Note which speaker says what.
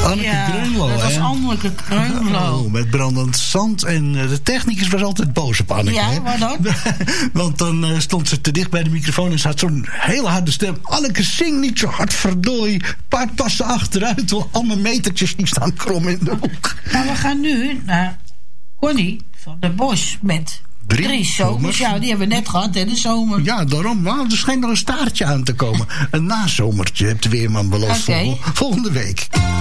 Speaker 1: Anneke Greunlo.
Speaker 2: Dat was Anneke Greunlo.
Speaker 1: Oh, met brandend zand. En de technicus was altijd boos op Anneke.
Speaker 2: Ja, waar dan?
Speaker 1: Want dan stond ze te dicht bij de microfoon en ze had zo'n hele harde stem. Anneke, zing niet zo hard, verdooi. Een paar passen achteruit. Al mijn metertjes die staan krom in de hoek.
Speaker 2: Nou, we gaan nu naar Connie van der Bos met 3 zomers. Ja, die hebben we net gehad, hè, de zomer.
Speaker 1: Ja, daarom. Maar er schijnt nog een staartje aan te komen. Een nazomertje, heeft de weerman beloofd.
Speaker 2: Okay.
Speaker 1: Volgende week.